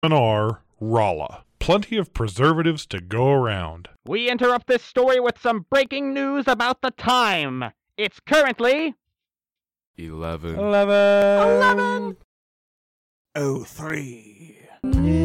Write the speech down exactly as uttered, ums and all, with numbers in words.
R. Rolla. Plenty of preservatives to go around. We interrupt this story with some breaking news about the time. It's currently... Eleven. Eleven. Eleven. Oh, three.